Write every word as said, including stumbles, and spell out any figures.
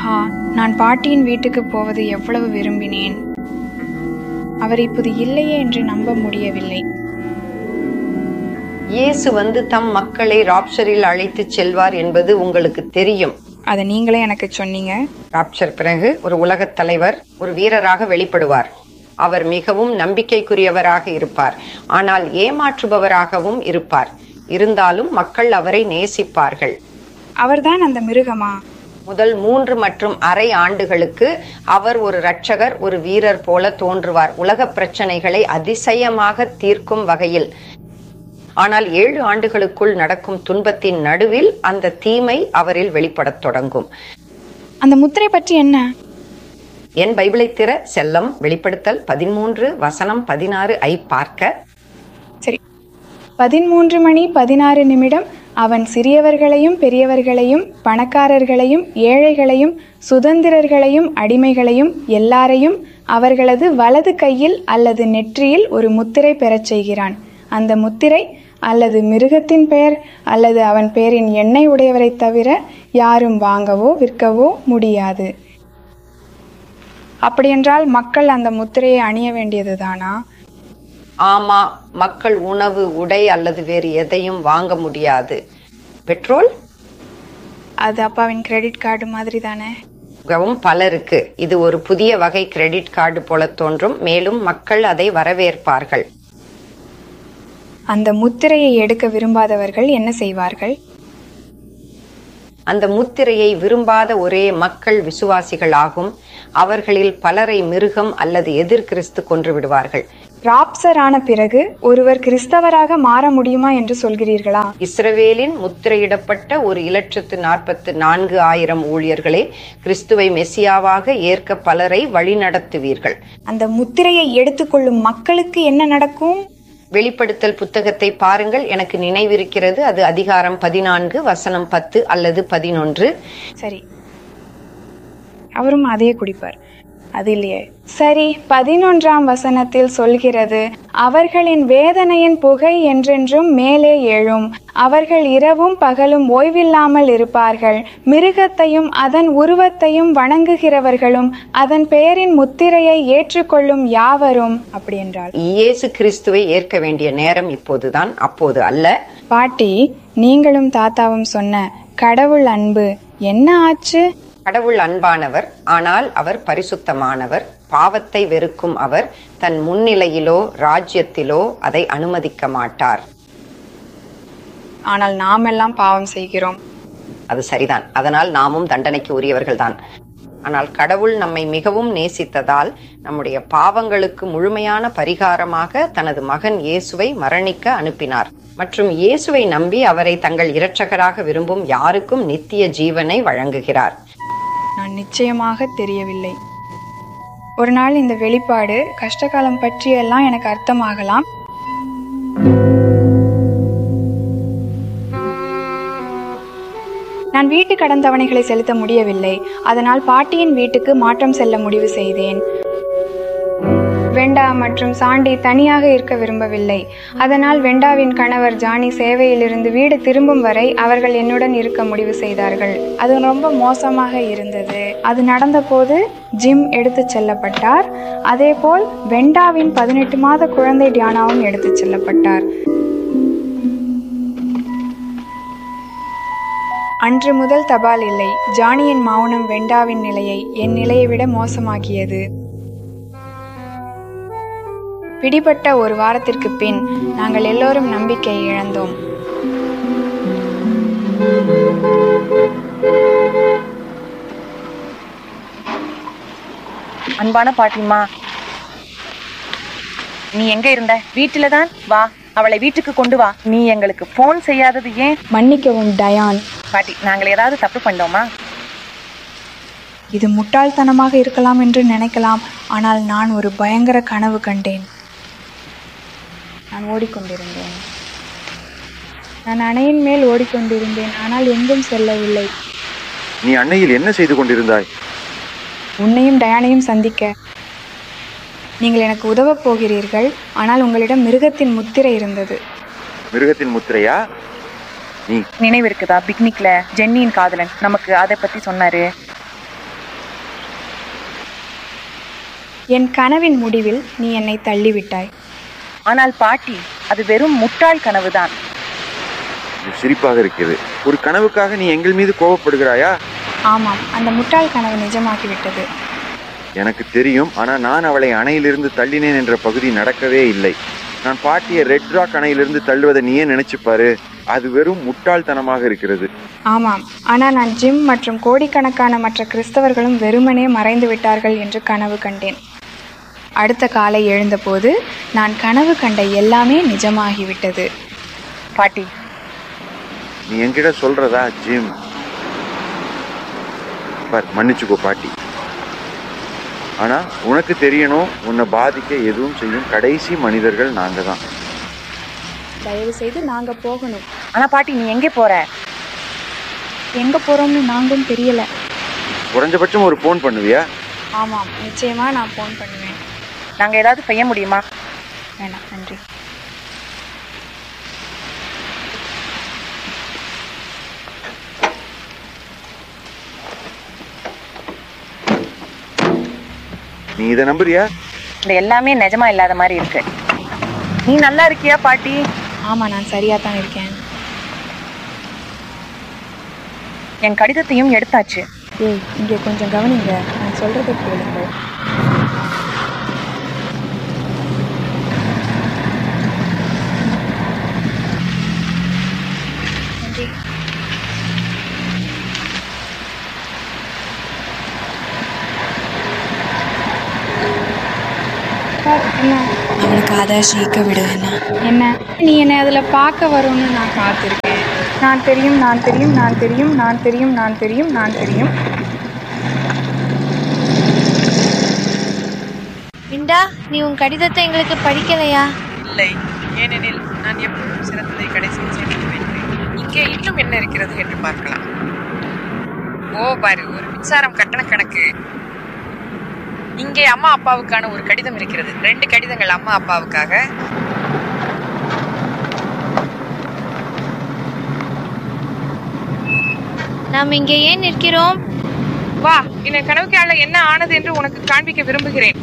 ஆஹா, நான் பாட்டியின் வீட்டுக்கு போவது எவ்வளவு விரும்பினேன். அவர் இப்போது இல்லையே என்று நம்ப முடியவில்லை. இயேசு வந்து தம் மக்களை ராப்சரில் அழைத்து செல்வார் என்பது உங்களுக்கு தெரியும். அதை நீங்களே எனக்கு சொன்னீங்க. ராப்சர் பிறகு ஒரு உலகத் தலைவர் ஒரு வீரராக வெளிப்படுவார். அவர் மிகவும் நம்பிக்கைக்குரியவராக இருப்பார், ஆனால் ஏமாற்றுபவராகவும் இருப்பார். இருந்தாலும் மக்கள் அவரை நேசிப்பார்கள். அவர்தான் அந்த மிருகமா? முதல் மூன்று மற்றும் அரை ஆண்டுகளுக்கு அவர் ஒரு இரட்சகர், ஒரு வீரர் போல தோன்றுவார், உலக பிரச்சனைகளை அதிசயமாக தீர்க்கும் வகையில். ஆனால் ஏழு ஆண்டுகளுக்குள் நடக்கும் துன்பத்தின் நடுவில் அந்த தீமை அவரில் வெளிப்படத் தொடங்கும். அந்த முத்திரை பற்றி என்ன? என் பைபிளை திற செல்லம். வெளிப்படுத்தல் பதிமூன்று வசனம் பதினாறு ஐ பார்க்க. சரி, பதிமூன்று மணி பதினாறு நிமிடம். அவன் சிறியவர்களையும் பெரியவர்களையும் பணக்காரர்களையும் ஏழைகளையும் சுதந்திரர்களையும் அடிமைகளையும் எல்லாரையும் அவர்களது வலது கையில் அல்லது நெற்றியில் ஒரு முத்திரை பெறச் செய்கிறான். அந்த முத்திரை அல்லது மிருகத்தின் பெயர் அல்லது அவன் பெயரின் எண்ணெய் உடையவரை தவிர யாரும் வாங்கவோ விற்கவோ முடியாது. அப்படியென்றால் மக்கள் அந்த முத்திரையை அணிய வேண்டியதுதானா? ஆமா, மக்கள் உணவு, உடை அல்லது வேறு எதையும் வாங்க முடியாது. பெட்ரோல், அது அப்பாவின் கிரெடிட் கார்டு மாதிரி தானே? மிகவும் பலருக்கு இது ஒரு புதிய வகை கிரெடிட் கார்டு போல தோன்றும். மேலும் மக்கள் அதை வரவேற்பார்கள். அந்த முத்திரையை எடுக்க விரும்பாதவர்கள் என்ன செய்வார்கள்? அந்த முத்திரையை விரும்பாத ஒரே மக்கள் விசுவாசிகள் ஆகும். அவர்களில் பலரை மிருகம் அல்லது எதிர் கிறிஸ்து கொன்று விடுவார்கள். ராப்சர் ஆன பிறகு ஒருவர் கிறிஸ்தவராக மாற முடியுமா என்று சொல்கிறீர்களா? இஸ்ரவேலின் முத்திரையிடப்பட்ட ஒரு இலட்சத்து நாற்பத்து நான்கு ஆயிரம் ஊழியர்களே கிறிஸ்துவை மெசியாவாக ஏற்க பலரை வழிநடத்துவீர்கள். அந்த முத்திரையை எடுத்துக்கொள்ளும் மக்களுக்கு என்ன நடக்கும்? வெளிப்படுத்தல் புத்தகத்தை பாருங்கள். எனக்கு நினைவிருக்கிறது, அது அதிகாரம் பதினான்கு வசனம் பத்து அல்லது பதினொன்று. சரி, அவரும் அதையே குடிப்பார். அது இல்லையே. சரி, பதினொன்றாம் வசனத்தில் சொல்கிறது, அவர்களின் வேதனையின் புகை என்றென்றும் மேலே எழும். அவர்கள் இரவும் பகலும் ஓய்வில்லாமல் இருப்பார்கள். மிருகத்தையும் அதன் உருவத்தையும் வணங்குகிறவர்களும் அதன் பெயரின் முத்திரையை ஏற்றுக்கொள்ளும் யாவரும். அப்படி என்றால் இயேசு கிறிஸ்துவை ஏற்க வேண்டிய நேரம் இப்போதுதான், அப்போது அல்ல. பாட்டி, நீங்களும் தாத்தாவும் சொன்ன கடவுள் அன்பு என்ன ஆச்சு? கடவுள் அன்பானவர், ஆனால் அவர் பரிசுத்தமானவர். பாவத்தை வெறுக்கும் அவர் தன் முன்னிலையிலோ ராஜ்யத்திலோ அதை அனுமதிக்க மாட்டார். ஆனால் நாம் எல்லாம் பாவம் செய்கிறோம். அது சரிதான், அதனால் நாமும் தண்டனைக்கு உரியவர்கள்தான். ஆனால் கடவுள் நம்மை மிகவும் நேசித்ததால் நம்முடைய பாவங்களுக்கு முழுமையான பரிகாரமாக தனது மகன் இயேசுவை மரணிக்க அனுப்பினார். மற்றும் இயேசுவை நம்பி அவரை தங்கள் இரட்சகராக விரும்பும் யாருக்கும் நித்திய ஜீவனை வழங்குகிறார். நான் நிச்சயமாக தெரியவில்லை. ஒரு நாள் இந்த வெளிப்பாடு கஷ்டகாலம் பற்றியெல்லாம் எனக்கு அர்த்தமாகலாம். நான் வீட்டு கடன் தவணைகளை செலுத்த முடியவில்லை. அதனால் பாட்டியின் வீட்டுக்கு மாற்றம் செல்ல முடிவு செய்தேன். வெண்டா மற்றும் சாண்டி தனியாக இருக்க விரும்பவில்லை. அதனால் வெண்டாவின் கணவர் ஜானி சேவையிலிருந்து வீடு திரும்பும் வரை அவர்கள் என்னுடன் இருக்க முடிவு செய்தார்கள். அது ரொம்ப மோசமாக இருந்தது. அது நடந்த போது ஜிம் எடுத்து செல்லப்பட்டார். அதே போல் வெண்டாவின் பதினெட்டு மாத குழந்தை டியானாவும் எடுத்து செல்லப்பட்டார். அன்று முதல் தபால் இல்லை. ஜானியின் மௌனம் வெண்டாவின் நிலையை, என் நிலையை விட மோசமாக்கியது. பிடிபட்ட ஒரு வாரத்திற்கு பின் நாங்கள் எல்லோரும் நம்பிக்கை இழந்தோம். அன்பான பாட்டிமா, நீ எங்க இருந்த? வீட்டுல தான். வா, அவளை வீட்டுக்கு கொண்டு வா. நீ எங்களுக்கு போன் செய்யாதது ஏன்? மன்னிக்கவும் டயான். பாட்டி, நாங்கள் ஏதாவது தப்பு பண்ணோமா? இது முட்டாள்தனமாக இருக்கலாம் என்று நினைக்கலாம், ஆனால் நான் ஒரு பயங்கர கனவு கண்டேன். நான் ஓடிக்கொண்டிருந்தேன். நான் அணையின் மேல் ஓடிக்கொண்டிருந்தேன், ஆனால் எங்கும் செல்லவில்லை. நீ அன்னையில் என்ன செய்து கொண்டிருந்தாய்? உன்னையும் டயானையும் சந்திக்க. நீங்கள் எனக்கு உதவப் போகிறீர்கள், ஆனால் உங்களிடம் மிருகத்தின் முத்திரை இருந்தது. மிருகத்தின் முத்திரையா? நீ நினைவு இருக்குதா? பிக்னிக்ல ஜென்னியின் காதலன் நமக்கு அதை பத்தி சொன்னாரு. என் கனவின் முடிவில் நீ என்னை தள்ளிவிட்டாய். ஆனால் பாட்டி, அது வெறும் முட்டாள் கனவுதான். இது சிரிப்பாக இருக்கிறது. ஒரு கனவுக்காக நீ எங்கள் மீது கோபப்படுகிறாயா? ஆமாம், அந்த முட்டாள் கனவு நிஜமாகிவிட்டது. எனக்கு தெரியும். ஆனா நான் அவளை அணையிலிருந்து தள்ளினேன் என்ற பகுதி நடக்கவே இல்லை. நான் பாட்டியை ரெட் ராக் அணையிலிருந்து தள்ளுவதை நீயே நினைச்சு பாரு. அது வெறும் முட்டாள்தனமாக இருக்கிறது. ஆமாம், ஆனால் நான் ஜிம் மற்றும் கோடிக்கணக்கான மற்ற கிறிஸ்தவர்களும் வெறுமனே மறைந்து விட்டார்கள் என்று கனவு கண்டேன். அடுத்த காலை எழுந்தபோது நான் கனவு கண்ட எல்லாமே நிஜமாகிவிட்டது. பாட்டி, நீ என்கிட்ட சொல்றதா ஜிம்? பார், மன்னிச்சுக்கோ பாட்டி. ஆனா உனக்கு தெரியணும், உன்னை பாதிக்க எதுவும் செய்யும் கடைசி மனிதர்கள் நாங்க தான். தயவு செய்து நாங்க போகணும். ஆனா பாட்டி, நீ எங்கே போற? எங்க போறோம்னு நாங்களும் தெரியல. குறைஞ்சபட்சம் ஒரு போன் பண்ணுவியா? ஆமாம், நிச்சயமா நான் போன் பண்ணுவேன். நாங்க ஏதாவது செய்ய முடியுமா? வேணாம், நன்றி. நீ இதை நம்புறியா? இந்த எல்லாமே நிஜமா இல்லாத மாதிரி இருக்கு. நீ நல்லா இருக்கியா பாட்டி? ஆமா, நான் சரியா தான் இருக்கேன். என் கடிதத்தையும் எடுத்தாச்சு. ஏய், இங்கே கொஞ்சம் கவனிங்க, நான் சொல்றதை கேளுங்க. என்ன அவனுக்கு ஆதாஷ் ஈக்க விடு. என்ன என்ன நீ என்னை அதில் பார்க்க வரும்னு நான் காத்திருக்கேன். நான் தெரியும், நான் தெரியும், நான் தெரியும், நான் தெரியும், நான் தெரியும், நான் தெரியும். விண்டா, நீ உன் கடிதத்தை எங்களுக்கு படிக்கலையா? இல்லை, ஏனெனில் நான் எப்பொழுதும் சிறந்ததை கடைசியில் சேமித்து வைக்கிறேன். இங்கே இன்னும் என்ன இருக்கிறது என்று பார்க்கலாம். ஓ பாரு, ஒரு மின்சாரம் கட்டண கணக்கு. இங்கே அம்மா அப்பாவுக்கான ஒரு கடிதம் இருக்கிறது. ரெண்டு கடிதங்கள் அம்மா அப்பாவுக்காக. நாம் இங்கே ஏன் நிற்கிறோம்? வா, இந்த கனவுக்கால என்ன ஆனது என்று உனக்கு காண்பிக்க விரும்புகிறேன்.